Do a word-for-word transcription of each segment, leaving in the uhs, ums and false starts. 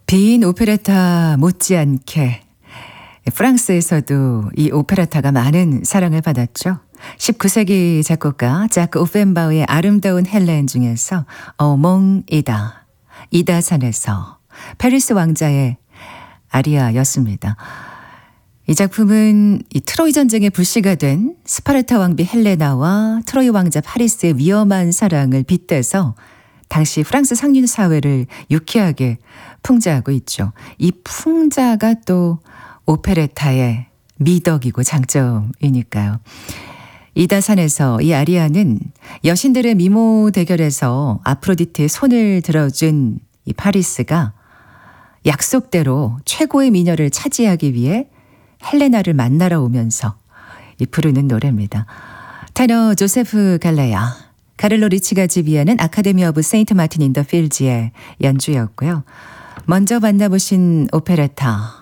빈 오페라타 못지않게 프랑스에서도 이 오페라타가 많은 사랑을 받았죠. 십구 세기 작곡가 자크 오펜바우의 아름다운 헬렌 중에서 어몽이다, 이다산에서 페리스 왕자의 아리아였습니다. 이 작품은 이 트로이 전쟁의 불씨가 된 스파르타 왕비 헬레나와 트로이 왕자 파리스의 위험한 사랑을 빗대서 당시 프랑스 상류 사회를 유쾌하게 풍자하고 있죠. 이 풍자가 또 오페레타의 미덕이고 장점이니까요. 이다산에서 이 아리아는 여신들의 미모 대결에서 아프로디테의 손을 들어준 이 파리스가 약속대로 최고의 미녀를 차지하기 위해 헬레나를 만나러 오면서 이 부르는 노래입니다. 테너 조세프 갈레야, 카를로 리치가 지휘하는 아카데미 오브 세인트 마틴 인 더 필즈의 연주였고요. 먼저 만나보신 오페레타,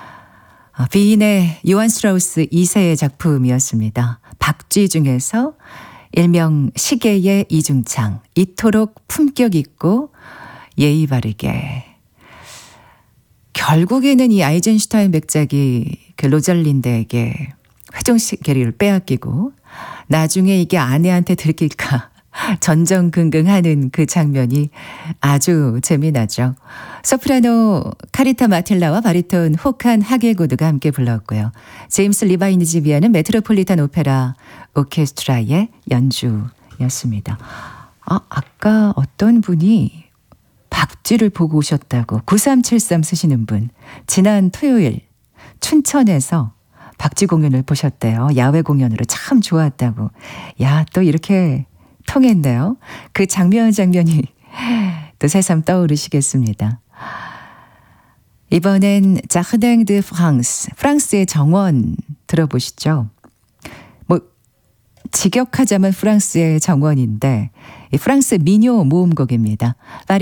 비인의 요한 스트라우스 이 세의 작품이었습니다. 박쥐 중에서 일명 시계의 이중창, 이토록 품격 있고 예의 바르게. 결국에는 이 아이젠슈타인 백작이 그 로잘린드에게 회전시계를 빼앗기고 나중에 이게 아내한테 들킬까 전전긍긍하는 그 장면이 아주 재미나죠. 소프라노 카리타 마틸라와 바리톤 호칸 하게고드가 함께 불렀고요. 제임스 리바인이 지휘하는 메트로폴리탄 오페라 오케스트라의 연주였습니다. 아, 아까 어떤 분이 박쥐를 보고 오셨다고 구삼칠삼 쓰시는 분, 지난 토요일 춘천에서 박쥐 공연을 보셨대요. 야외 공연으로 참 좋았다고. 야, 또 이렇게 통했네요. 그 장면 장면이 또 새삼 떠오르시겠습니다. 이번엔 자르댕 드 프랑스, 프랑스의 정원 들어보시죠. 뭐 직역하자면 프랑스의 정원인데 이 프랑스 민요 모음곡입니다.